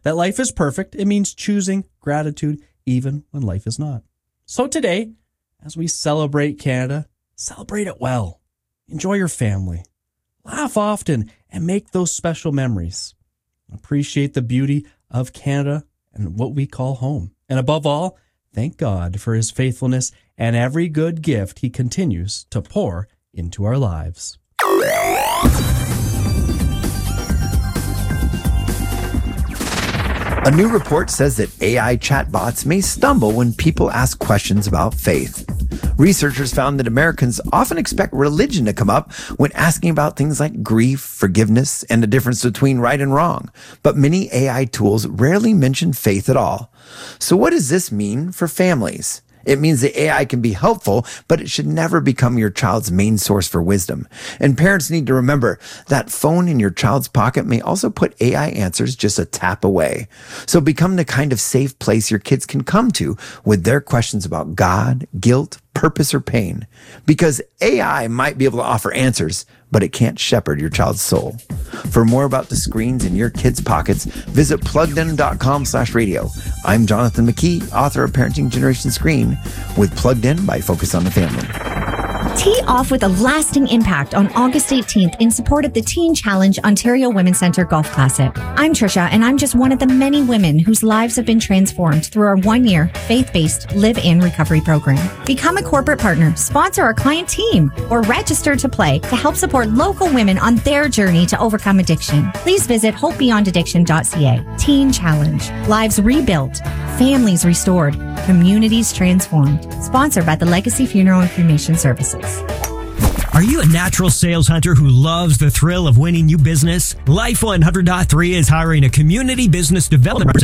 that life is perfect. It means choosing gratitude even when life is not. So today, as we celebrate Canada, celebrate it well. Enjoy your family. Laugh often and make those special memories. Appreciate the beauty of Canada and what we call home. And above all, thank God for his faithfulness and every good gift he continues to pour into our lives. A new report says that AI chatbots may stumble when people ask questions about faith. Researchers found that Americans often expect religion to come up when asking about things like grief, forgiveness, and the difference between right and wrong. But many AI tools rarely mention faith at all. So what does this mean for families? It means that AI can be helpful, but it should never become your child's main source for wisdom. And parents need to remember that phone in your child's pocket may also put AI answers just a tap away. So become the kind of safe place your kids can come to with their questions about God, guilt, purpose, or pain. Because AI might be able to offer answers, but it can't shepherd your child's soul. For more about the screens in your kids' pockets, visit PluggedIn.com/radio. I'm Jonathan McKee, author of Parenting Generation Screen, with Plugged In by Focus on the Family. Tee off with a lasting impact on August 18th in support of the Teen Challenge Ontario Women's Centre Golf Classic. I'm Trisha, and I'm just one of the many women whose lives have been transformed through our one-year faith-based live-in recovery program. Become a corporate partner, sponsor our client team, or register to play to help support local women on their journey to overcome addiction. Please visit hopebeyondaddiction.ca. Teen Challenge. Lives rebuilt. Families restored. Communities transformed. Sponsored by the Legacy Funeral and Cremation Services. Are you a natural sales hunter who loves the thrill of winning new business? Life 100.3 is hiring a community business development